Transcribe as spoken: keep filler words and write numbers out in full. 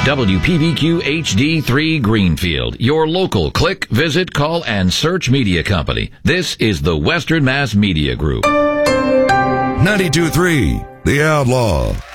W P V Q H D three Greenfield, your local click, visit, call, and search media company. This is the Western Mass Media Group. ninety-two point three The Outlaw.